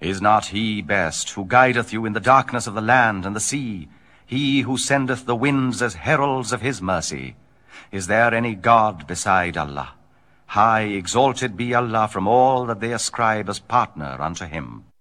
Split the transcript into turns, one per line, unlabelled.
Is not he best, who guideth you in the darkness of the land and the sea, he who sendeth the winds as heralds of his mercy? Is there any God beside Allah? High exalted be Allah from all that they ascribe as partner unto him.